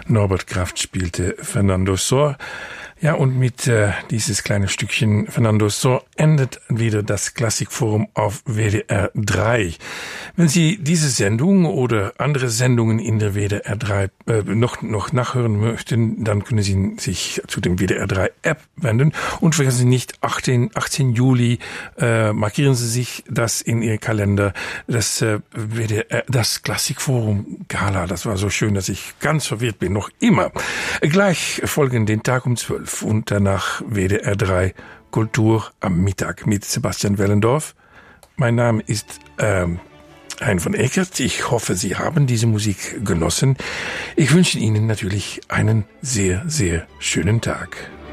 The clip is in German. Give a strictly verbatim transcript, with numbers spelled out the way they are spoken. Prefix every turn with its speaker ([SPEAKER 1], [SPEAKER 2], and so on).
[SPEAKER 1] Norbert Kraft spielte Fernando Sor. Ja, und mit äh, dieses kleine Stückchen Fernando Sor endet wieder das Klassikforum auf W D R drei. Wenn Sie diese Sendung oder andere Sendungen in der W D R drei äh, noch noch nachhören möchten, dann können Sie sich zu dem W D R drei App wenden. Und vergessen Sie nicht, achtzehn Juli äh, markieren Sie sich das in Ihr Kalender, das äh, W D R, das Klassikforum Gala. Das war so schön, dass ich ganz verwirrt bin, noch immer. Gleich folgen den Tag um zwölf und danach W D R drei Kultur am Mittag mit Sebastian Wellendorf. Mein Name ist ähm, Hein von Eckert. Ich hoffe, Sie haben diese Musik genossen. Ich wünsche Ihnen natürlich einen sehr, sehr schönen Tag.